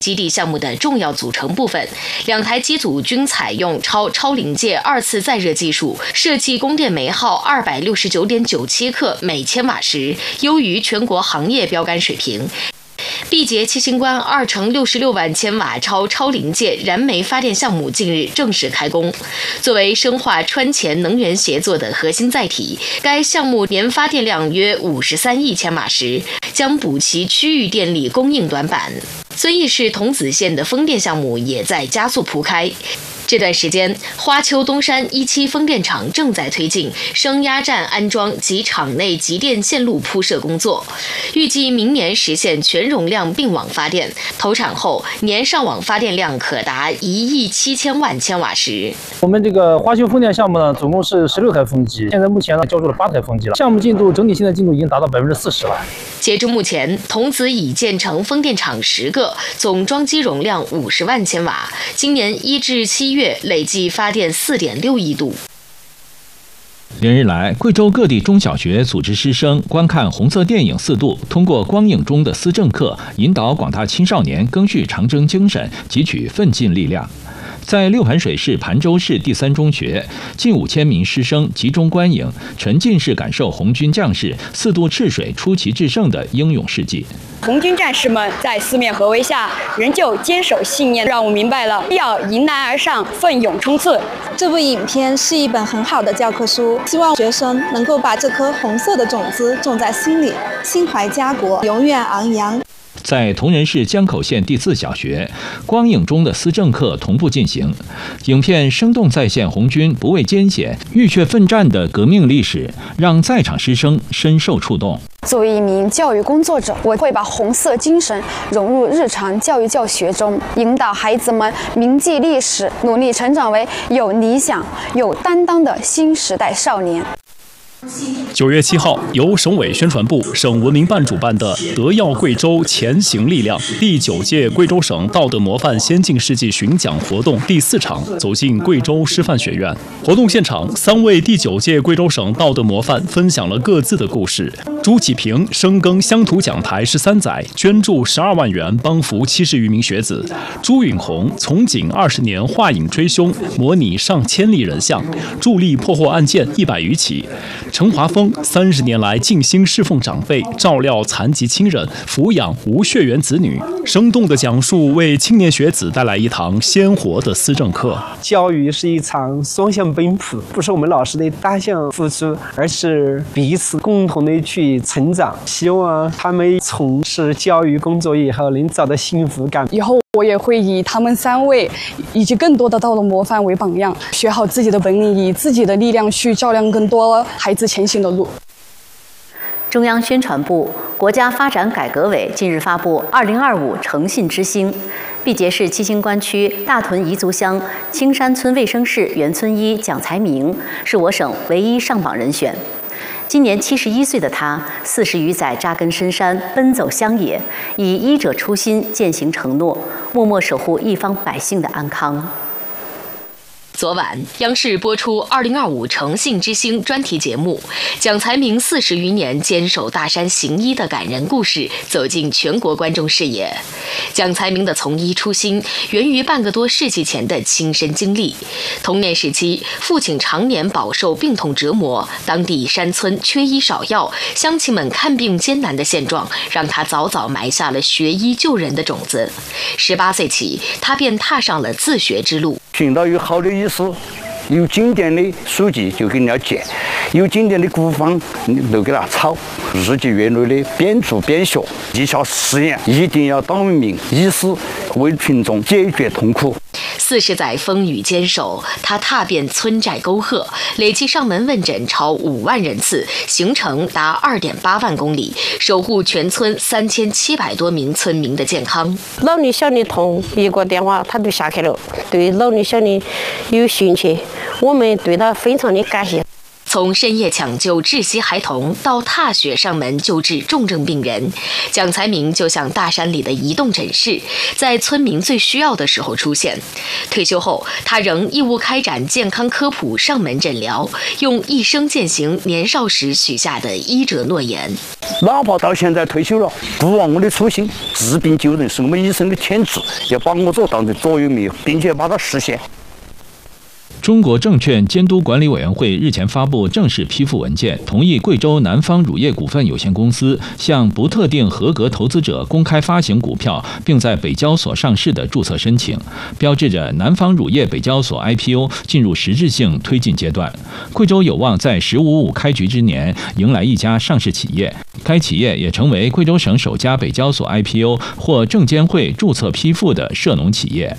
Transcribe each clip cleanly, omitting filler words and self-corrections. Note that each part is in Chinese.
基地项目的重要组成部分，2台机组均采用超临界2次再热技术，设计供电煤耗269.97克每千瓦时，优于全国行业标杆水平。毕节七星关2乘66万千瓦超临界燃煤发电项目近日正式开工。作为深化川黔能源协作的核心载体，该项目年发电量约53亿千瓦时，将补齐区域电力供应短板。遵义市桐梓县的风电项目也在加速铺开。这段时间，花丘东山1期风电场正在推进升压站安装及场内集电线路铺设工作，预计明年实现全容量并网发电，投产后年上网发电量可达1亿7000万千瓦时。 我们这个花丘风电项目呢，总共是16台风机，现在目前呢交出了8台风机了，项目进度整体现在进度已经达到40%了。 截至目前，桐梓已建成风电场10个，总装机容量50万千瓦，今年1至7月累计发电4.6亿度。 连日来，贵州各地中小学组织师生观看红色电影4度，通过光影中的思政课，引导广大青少年赓续长征精神，汲取奋进力量。在六盘水市盘州市第3中学，近5000名师生集中观影，沉浸式感受红军将士4渡赤水、出奇制胜的英勇事迹。 红军战士们在四面合围下，仍旧坚守信念，让我明白了要迎难而上，奋勇冲刺。 这部影片是一本很好的教科书，希望学生能够把这颗红色的种子种在心里，心怀家国，永远昂扬。 在铜仁市江口县第4小学，光影中的思政课同步进行。影片生动再现红军不畏艰险、浴血奋战的革命历史，让在场师生深受触动。 作为一名教育工作者，我会把红色精神融入日常教育教学中，引导孩子们铭记历史，努力成长为有理想、有担当的新时代少年。 9月7号，由省委宣传部、省文明办主办的“德耀贵州，前行力量”第9届贵州省道德模范先进事迹巡讲活动第4场走进贵州师范学院。活动现场，3位第9届贵州省道德模范分享了各自的故事。朱启平深耕乡土讲台13载，捐助12万元帮扶70余名学子；朱允红从警20年，画影追凶，模拟上千例人像，助力破获案件100余起。陈华峰30年来尽心侍奉长辈，照料残疾亲人，抚养无血缘子女，生动地讲述，为青年学子带来一堂鲜活的思政课。 教育是一场双向奔赴，不是我们老师的单向付出，而是彼此共同的去成长。希望他们从事教育工作以后能找到幸福感。 以后我也会以他们3位以及更多的道德模范为榜样，学好自己的本领，以自己的力量去照亮更多孩子前行的路。 中央宣传部、国家发展改革委近日发布2025诚信之星，毕节市七星关区大屯彝族乡青山村卫生室原村医蒋才明是我省唯一上榜人选。今年71岁的他，40余载扎根深山，奔走乡野，以医者初心践行承诺，默默守护一方百姓的安康。 昨晚，央视播出2025诚信之星专题节目，蒋才明40余年坚守大山行医的感人故事走进全国观众视野。蒋才明的从医初心源于半个多世纪前的亲身经历。童年时期，父亲常年饱受病痛折磨，当地山村缺医少药，乡亲们看病艰难的现状，让他早早埋下了学医救人的种子。18岁起，他便踏上了自学之路。 寻到有好的医师，有经典的书籍就给人家借，有经典的古方就给他抄，日积月累的边做边学，技巧实验一定要当一名医师，为群众解决痛苦。 40载风雨坚守，他踏遍村寨沟壑，累计上门问诊超5万人次，行程达2.8万公里，守护全村3700多名村民的健康。 老女小女痛，一个电话他就下去了。对老女小女有兴趣，我们对他非常的感谢。 从深夜抢救窒息孩童到踏雪上门救治重症病人，蒋才明就像大山里的移动诊室，在村民最需要的时候出现。退休后，他仍义务开展健康科普上门诊疗，用一生践行年少时许下的医者诺言。 哪怕到现在退休了，不忘我的初心，治病救人是我们医生的天职，要把我这当成座右铭，并且把它实现。 中国证券监督管理委员会日前发布正式批复文件，同意贵州南方乳业股份有限公司向不特定合格投资者公开发行股票，并在北交所上市的注册申请，标志着南方乳业北交所 IPO 进入实质性推进阶段。贵州有望在“1055”开局之年迎来一家上市企业，该企业也成为贵州省首家北交所 IPO 或证监会注册批复的涉农企业。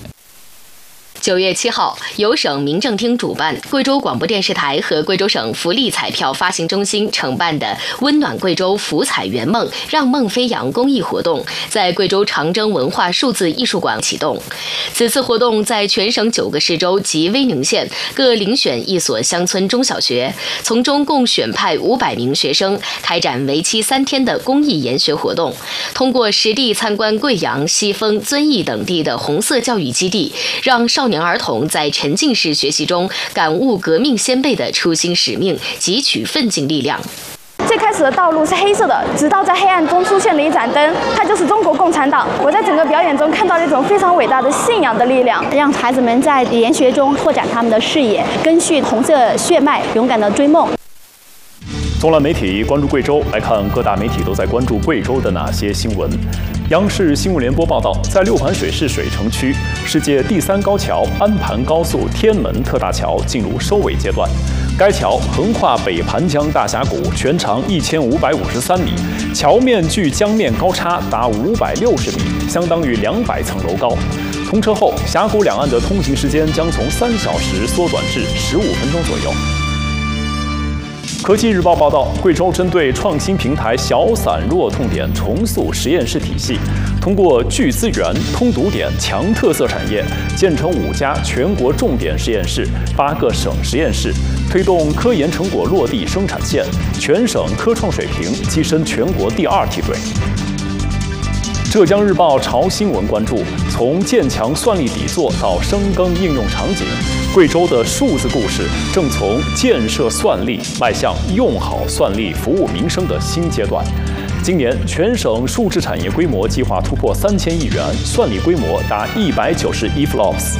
9月7号，由省民政厅主办，贵州广播电视台和贵州省福利彩票发行中心承办的“温暖贵州，福彩圆梦，让梦飞扬”公益活动，在贵州长征文化数字艺术馆启动。此次活动在全省9个市州及威宁县各遴选1所乡村中小学，从中共选派500名学生，开展为期3天的公益研学活动。通过实地参观贵阳、西丰、遵义等地的红色教育基地，让少年儿童在沉浸式学习中感悟革命先辈的初心使命，汲取奋进力量。 最开始的道路是黑色的，直到在黑暗中出现了一盏灯，它就是中国共产党。我在整个表演中看到了一种非常伟大的信仰的力量，让孩子们在研学中拓展他们的视野，根据红色血脉勇敢地追梦。 纵览媒体关注贵州，来看各大媒体都在关注贵州的哪些新闻。央视新闻联播报道，在六盘水市水城区，世界第3高桥安盘高速天门特大桥进入收尾阶段。该桥横跨北盘江大峡谷，全长1553米，桥面距江面高差达560米，相当于200层楼高。通车后，峡谷两岸的通行时间将从3小时缩短至15分钟左右。科技日报报道，贵州针对创新平台小散弱痛点重塑实验室体系，通过聚资源、通读点、强特色产业，建成5家全国重点实验室、8个省实验室，推动科研成果落地生产线，全省科创水平跻身全国第2梯队。浙江日报潮新闻关注，从建强算力底座到深耕应用场景，贵州的数字故事正从建设算力迈向用好算力服务民生的新阶段。今年全省数字产业规模计划突破3000亿元，算力规模达191 flops。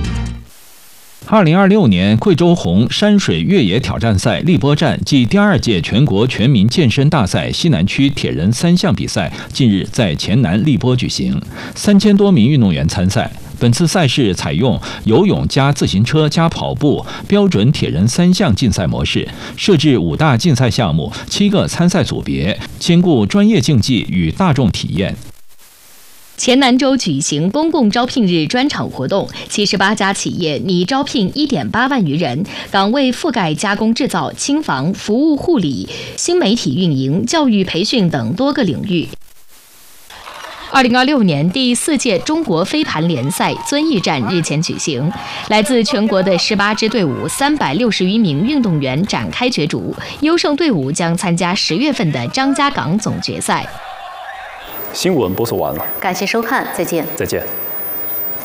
2026年贵州红山水越野挑战赛荔波站暨第2届全国全民健身大赛西南区铁人3项比赛近日在黔南荔波举行，3000多名运动员参赛。本次赛事采用游泳加自行车加跑步标准铁人3项竞赛模式，设置5大竞赛项目、7个参赛组别，兼顾专业竞技与大众体验。 黔南州举行公共招聘日专场活动，78家企业拟招聘1.8万余人，岗位覆盖加工制造、轻房、服务护理、新媒体运营、教育培训等多个领域。2026年第4届中国飞盘联赛遵义站日前举行，来自全国的18支队伍，360余名运动员展开角逐，优胜队伍将参加10月份的张家港总决赛。 新闻播送完了， 感谢收看，再见。 再见。